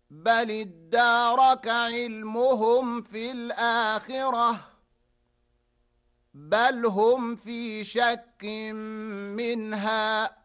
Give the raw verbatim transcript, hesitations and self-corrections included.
بل ادارك علمهم في الآخرة بل هم في شك منها